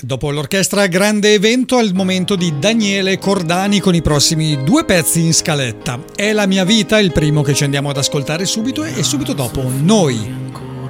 Dopo l'orchestra Grande Evento è il momento di Daniele Cordani con i prossimi due pezzi in scaletta. È la mia vita, il primo che ci andiamo ad ascoltare subito, e subito dopo Noi.